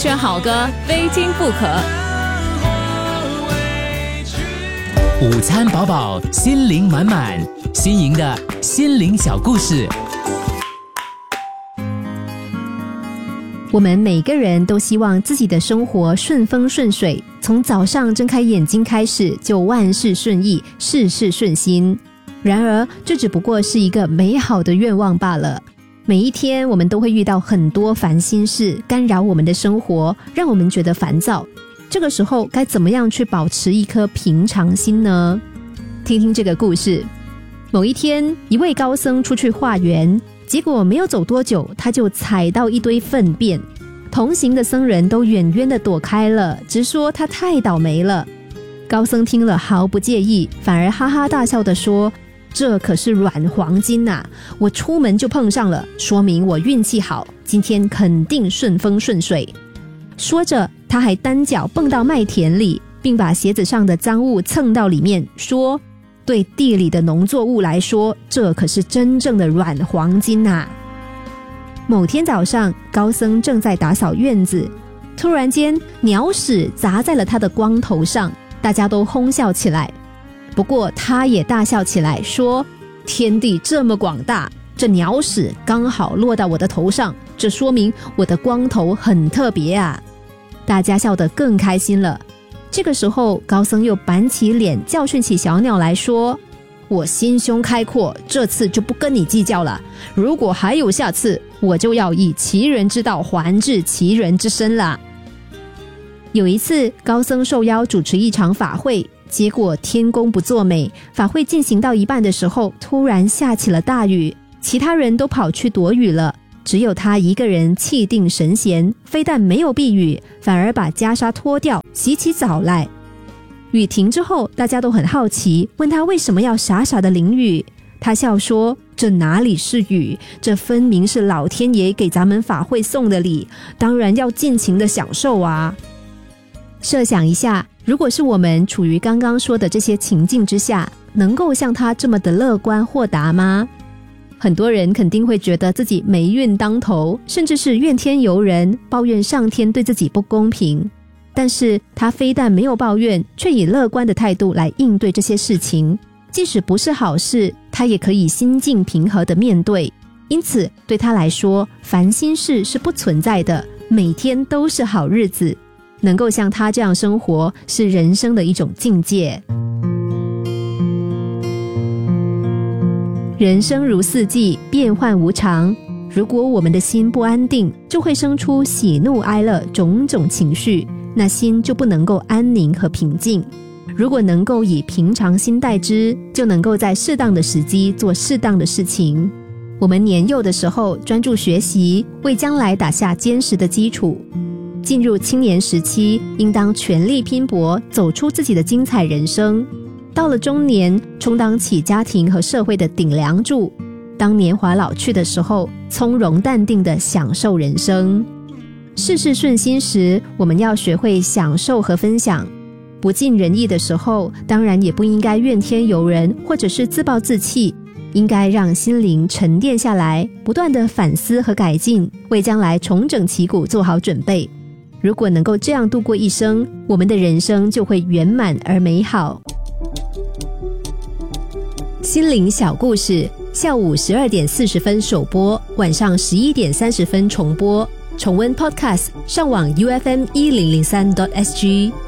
选好歌，非听不可。 午餐饱饱，心灵满满，新颖的心灵小故事。 我们每个人都希望自己的生活顺风顺水，从早上睁开眼睛开始就万事顺意，事事顺心。然而这只不过是一个美好的愿望罢了。每一天我们都会遇到很多烦心事，干扰我们的生活，让我们觉得烦躁。这个时候该怎么样去保持一颗平常心呢？听听这个故事。某一天，一位高僧出去化缘，结果没有走多久，他就踩到一堆粪便。同行的僧人都远远地躲开了，直说他太倒霉了。高僧听了毫不介意，反而哈哈大笑地说，这可是软黄金啊，我出门就碰上了，说明我运气好，今天肯定顺风顺水。说着他还单脚蹦到麦田里，并把鞋子上的脏物蹭到里面，说，对地里的农作物来说，这可是真正的软黄金啊。某天早上，高僧正在打扫院子，突然间鸟屎砸在了他的光头上，大家都哄笑起来。不过他也大笑起来，说，天地这么广大，这鸟屎刚好落到我的头上，这说明我的光头很特别啊。大家笑得更开心了。这个时候，高僧又板起脸教训起小鸟来说，我心胸开阔，这次就不跟你计较了，如果还有下次，我就要以其人之道还治其人之身了。有一次，高僧受邀主持一场法会，结果天公不作美，法会进行到一半的时候，突然下起了大雨，其他人都跑去躲雨了，只有他一个人气定神闲，非但没有避雨，反而把袈裟脱掉，洗起澡来。雨停之后，大家都很好奇，问他为什么要傻傻的淋雨。他笑说，这哪里是雨，这分明是老天爷给咱们法会送的礼，当然要尽情的享受啊。设想一下，如果是我们处于刚刚说的这些情境之下，能够像他这么的乐观豁达吗？很多人肯定会觉得自己霉运当头，甚至是怨天尤人，抱怨上天对自己不公平。但是他非但没有抱怨，却以乐观的态度来应对这些事情，即使不是好事，他也可以心境平和地面对。因此对他来说，烦心事是不存在的，每天都是好日子。能够像他这样生活，是人生的一种境界。人生如四季，变幻无常，如果我们的心不安定，就会生出喜怒哀乐种种情绪，那心就不能够安宁和平静。如果能够以平常心待之，就能够在适当的时机做适当的事情。我们年幼的时候专注学习，为将来打下坚实的基础。进入青年时期，应当全力拼搏，走出自己的精彩人生。到了中年，充当起家庭和社会的顶梁柱。当年华老去的时候，从容淡定地享受人生。事事顺心时，我们要学会享受和分享。不尽人意的时候，当然也不应该怨天尤人，或者是自暴自弃，应该让心灵沉淀下来，不断地反思和改进，为将来重整旗鼓做好准备。如果能够这样度过一生，我们的人生就会圆满而美好。心灵小故事，下午12点40分首播，晚上11点30分重播。重温 Podcast， 上网 UFM1003.SG。